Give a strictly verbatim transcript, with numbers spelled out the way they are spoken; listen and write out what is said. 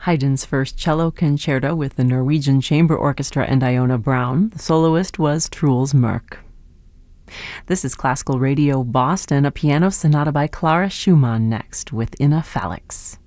Haydn's first cello concerto with the Norwegian Chamber Orchestra and Iona Braun. The soloist was Truls Mørk. This is Classical Radio Boston, a piano sonata by Clara Schumann next with Inna Felix.